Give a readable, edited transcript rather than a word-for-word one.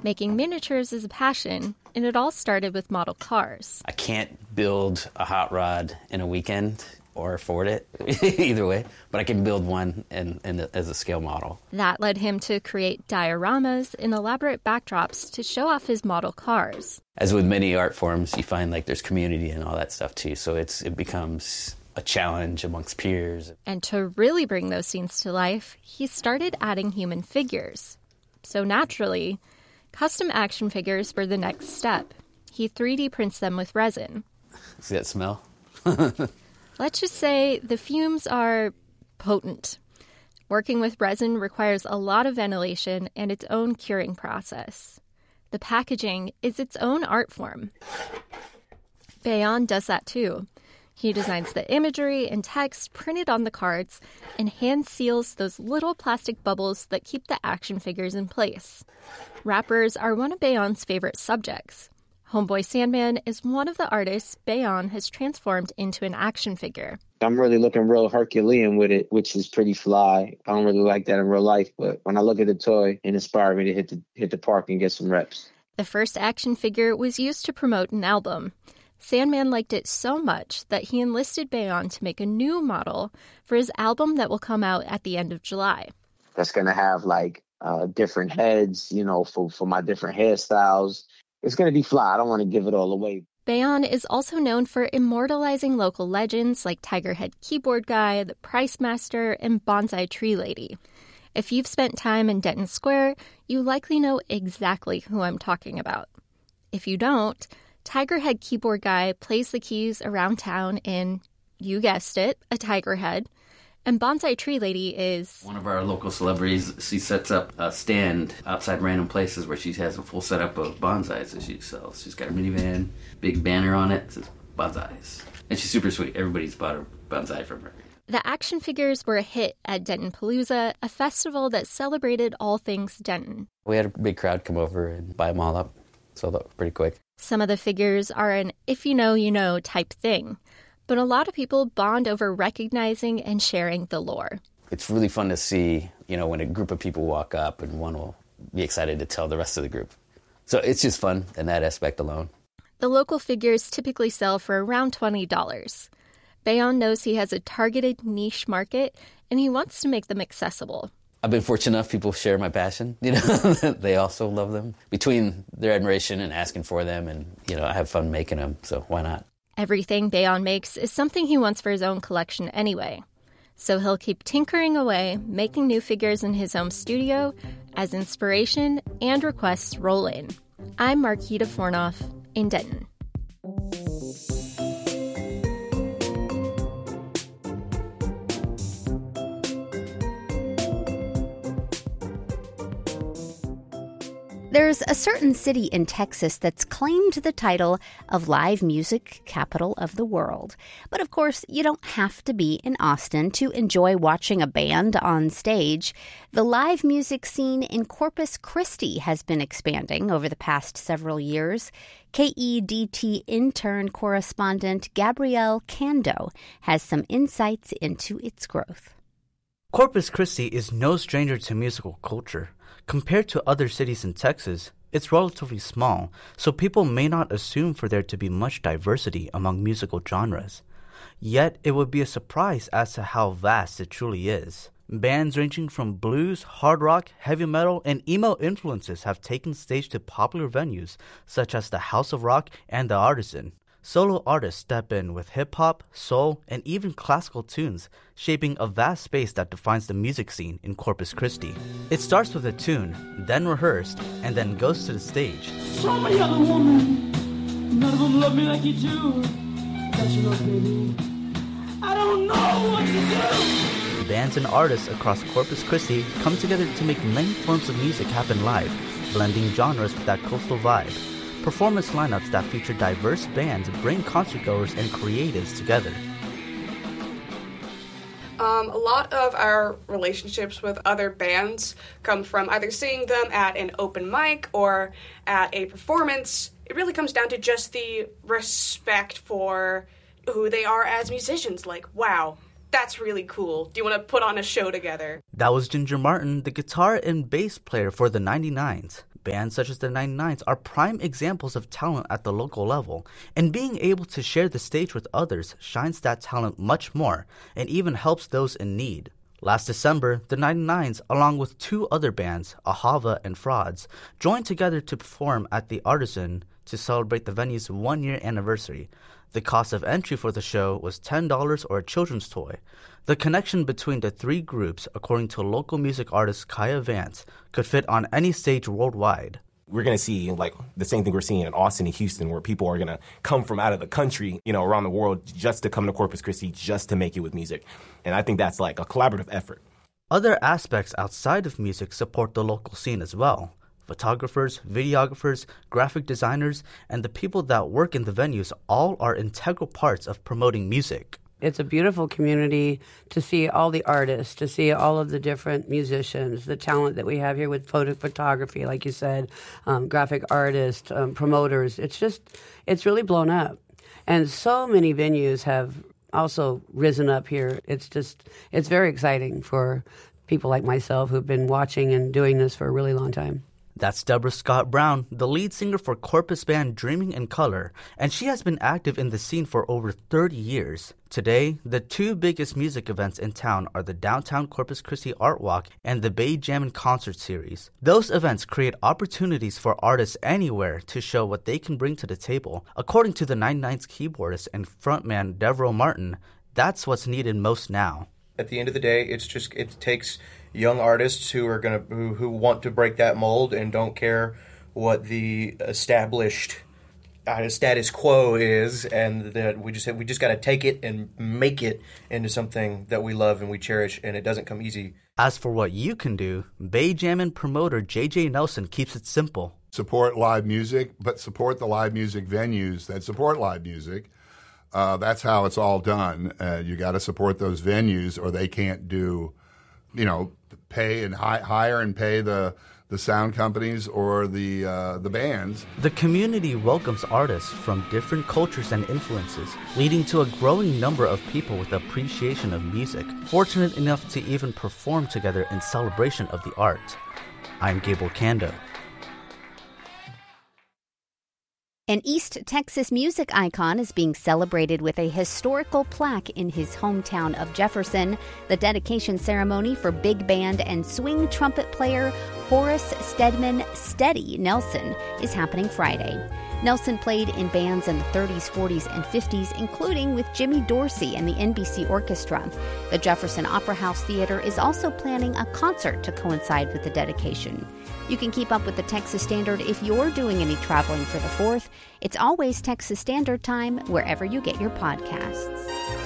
Making miniatures is a passion, and it all started with model cars. I can't build a hot rod in a weekend or afford it, either way, but I can build one as a scale model. That led him to create dioramas and elaborate backdrops to show off his model cars. As with many art forms, you find like there's community and all that stuff too, so it becomes a challenge amongst peers. And to really bring those scenes to life, he started adding human figures. So naturally, custom action figures were the next step. He 3D prints them with resin. See that smell? Let's just say the fumes are potent. Working with resin requires a lot of ventilation and its own curing process. The packaging is its own art form. Bayon does that too. He designs the imagery and text printed on the cards and hand seals those little plastic bubbles that keep the action figures in place. Wrappers are one of Bayon's favorite subjects. Homeboy Sandman is one of the artists Bayon has transformed into an action figure. I'm really looking real Herculean with it, which is pretty fly. I don't really like that in real life, but when I look at the toy, it inspired me to hit the park and get some reps. The first action figure was used to promote an album. Sandman liked it so much that he enlisted Bayon to make a new model for his album that will come out at the end of July. That's going to have like different heads, for my different hairstyles. It's going to be fly. I don't want to give it all away. Bayon is also known for immortalizing local legends like Tigerhead Keyboard Guy, the Price Master, and Bonsai Tree Lady. If you've spent time in Denton Square, you likely know exactly who I'm talking about. If you don't, Tigerhead Keyboard Guy plays the keys around town in, you guessed it, a tiger head. And Bonsai Tree Lady is one of our local celebrities. She sets up a stand outside random places where she has a full setup of bonsais that she sells. She's got a minivan, big banner on it, says bonsais. And she's super sweet. Everybody's bought a bonsai from her. The action figures were a hit at Denton Palooza, a festival that celebrated all things Denton. We had a big crowd come over and buy them all up. Sold out pretty quick. Some of the figures are an if you know, you know type thing. But a lot of people bond over recognizing and sharing the lore. It's really fun to see, when a group of people walk up and one will be excited to tell the rest of the group. So it's just fun in that aspect alone. The local figures typically sell for around $20. Bayon knows he has a targeted niche market, and he wants to make them accessible. I've been fortunate enough people share my passion. They also love them. Between their admiration and asking for them, and, I have fun making them, so why not? Everything Bayon makes is something he wants for his own collection anyway. So he'll keep tinkering away, making new figures in his home studio as inspiration and requests roll in. I'm Marquita Fornoff in Denton. There's a certain city in Texas that's claimed the title of live music capital of the world. But of course, you don't have to be in Austin to enjoy watching a band on stage. The live music scene in Corpus Christi has been expanding over the past several years. KEDT intern correspondent Gabrielle Cando has some insights into its growth. Corpus Christi is no stranger to musical culture. Compared to other cities in Texas, it's relatively small, so people may not assume for there to be much diversity among musical genres. Yet, it would be a surprise as to how vast it truly is. Bands ranging from blues, hard rock, heavy metal, and emo influences have taken stage to popular venues such as the House of Rock and the Artisan. Solo artists step in with hip-hop, soul, and even classical tunes, shaping a vast space that defines the music scene in Corpus Christi. It starts with a tune, then rehearsed, and then goes to the stage. So many other women, none of them love me like you do. Don't you know, baby? I don't know what to do. Bands and artists across Corpus Christi come together to make many forms of music happen live, blending genres with that coastal vibe. Performance lineups that feature diverse bands bring concertgoers and creatives together. A lot of our relationships with other bands come from either seeing them at an open mic or at a performance. It really comes down to just the respect for who they are as musicians. Like, wow, that's really cool. Do you want to put on a show together? That was Ginger Martin, the guitar and bass player for the 99s. Bands such as the 99s are prime examples of talent at the local level, and being able to share the stage with others shines that talent much more and even helps those in need. Last December, the 99s, along with 2 other bands, Ahava and Frauds, joined together to perform at the Artisan to celebrate the venue's 1-year anniversary. The cost of entry for the show was $10 or a children's toy. The connection between the 3 groups, according to local music artist Kaya Vance, could fit on any stage worldwide. We're going to see like the same thing we're seeing in Austin and Houston, where people are going to come from out of the country, around the world just to come to Corpus Christi, just to make it with music. And I think that's like a collaborative effort. Other aspects outside of music support the local scene as well. Photographers, videographers, graphic designers, and the people that work in the venues all are integral parts of promoting music. It's a beautiful community to see all the artists, to see all of the different musicians, the talent that we have here with photography, like you said, graphic artists, promoters. It's really blown up. And so many venues have also risen up here. It's very exciting for people like myself who've been watching and doing this for a really long time. That's Deborah Scott Brown, the lead singer for Corpus band Dreaming in Color, and she has been active in the scene for over 30 years. Today, the 2 biggest music events in town are the Downtown Corpus Christi Art Walk and the Bay Jammin' Concert Series. Those events create opportunities for artists anywhere to show what they can bring to the table. According to the 99's keyboardist and frontman Devereaux Martin, that's what's needed most now. At the end of the day, it takes young artists who want to break that mold and don't care what the established status quo is, and that we just got to take it and make it into something that we love and we cherish, and it doesn't come easy. As for what you can do, Bay Jammin' promoter JJ Nelson keeps it simple. Support live music, but support the live music venues that support live music. That's how it's all done. You got to support those venues, or they can't do, pay and hire and pay the sound companies or the bands. The community welcomes artists from different cultures and influences, leading to a growing number of people with appreciation of music, fortunate enough to even perform together in celebration of the art. I'm Gable Kando. An East Texas music icon is being celebrated with a historical plaque in his hometown of Jefferson. The dedication ceremony for big band and swing trumpet player Horace Stedman Steady Nelson is happening Friday. Nelson played in bands in the 30s, 40s, and 50s, including with Jimmy Dorsey and the NBC Orchestra. The Jefferson Opera House Theater is also planning a concert to coincide with the dedication. You can keep up with the Texas Standard if you're doing any traveling for the 4th. It's always Texas Standard Time wherever you get your podcasts.